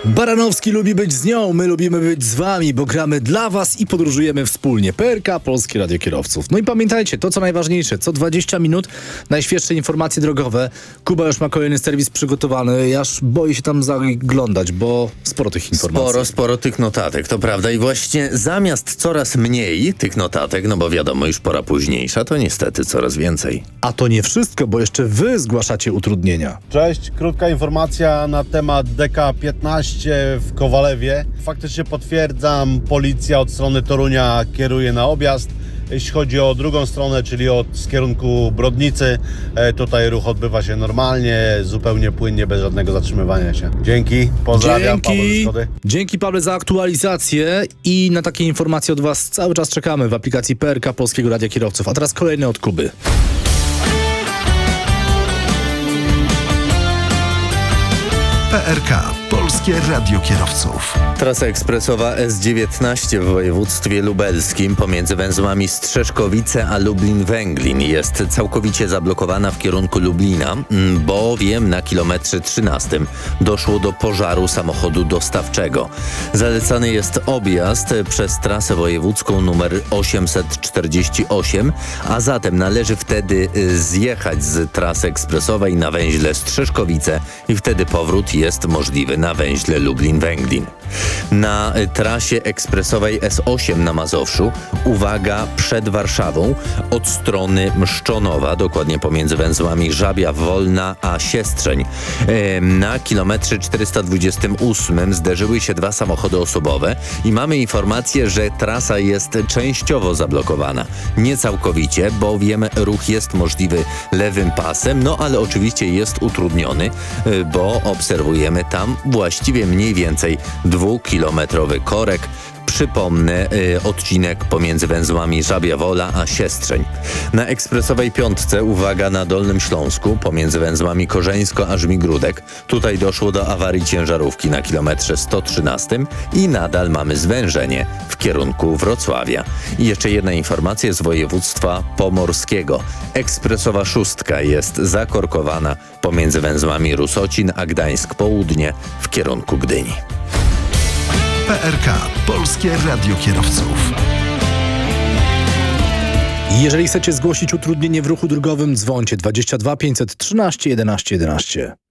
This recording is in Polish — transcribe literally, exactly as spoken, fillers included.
Baranowski lubi być z nią, my lubimy być z wami, bo gramy dla was i podróżujemy wspólnie. P R K, Polskie Radio Kierowców. No i pamiętajcie, to co najważniejsze, co dwadzieścia minut najświeższe informacje drogowe. Kuba już ma kolejny serwis przygotowany, ja aż boję się tam zaglądać, bo sporo tych informacji. Sporo, sporo tych notatek, to prawda. I właśnie zamiast coraz mniej tych notatek, no bo wiadomo, już pora późniejsza, to niestety coraz więcej. A to nie wszystko, bo jeszcze wy zgłaszacie utrudnienia. Cześć, krótka informacja na temat D K piętnaście w Kowalewie. Faktycznie potwierdzam, policja od strony Torunia kieruje na objazd. Jeśli chodzi o drugą stronę, czyli od, z kierunku Brodnicy, e, tutaj ruch odbywa się normalnie, zupełnie płynnie, bez żadnego zatrzymywania się. Dzięki, pozdrawiam, Paweł ze Szkody. Dzięki, Pawle, za aktualizację i na takie informacje od was cały czas czekamy w aplikacji P R K Polskiego Radia Kierowców. A teraz kolejny od Kuby. P R K. Polskie Radio Kierowców. Trasa ekspresowa S dziewiętnaście w województwie lubelskim pomiędzy węzłami Strzeszkowice a Lublin-Węglin jest całkowicie zablokowana w kierunku Lublina, bowiem na kilometrze trzynastym doszło do pożaru samochodu dostawczego. Zalecany jest objazd przez trasę wojewódzką numer osiemset czterdzieści osiem, a zatem należy wtedy zjechać z trasy ekspresowej na węźle Strzeszkowice i wtedy powrót jest możliwy na węźle Lublin-Węglin. Na trasie ekspresowej S osiem na Mazowszu, uwaga, przed Warszawą, od strony Mszczonowa, dokładnie pomiędzy węzłami Żabia Wolna a Siestrzeń. Na kilometrze czterysta dwudziestym ósmym zderzyły się dwa samochody osobowe i mamy informację, że trasa jest częściowo zablokowana. Nie całkowicie, bowiem ruch jest możliwy lewym pasem, no ale oczywiście jest utrudniony, bo obserwujemy tam właściwie mniej więcej dwukilometrowy korek. Przypomnę y, odcinek pomiędzy węzłami Żabia Wola a Siestrzeń. Na ekspresowej piątce, uwaga, na Dolnym Śląsku pomiędzy węzłami Korzeńsko a Żmigródek. Tutaj doszło do awarii ciężarówki na kilometrze sto trzynastym i nadal mamy zwężenie w kierunku Wrocławia. I jeszcze jedna informacja z województwa pomorskiego. Ekspresowa szóstka jest zakorkowana pomiędzy węzłami Rusocin a Gdańsk Południe w kierunku Gdyni. P R K. Polskie Radio Kierowców. Jeżeli chcecie zgłosić utrudnienie w ruchu drogowym, dzwońcie dwadzieścia dwa pięćset trzynaście jedenaście jedenaście.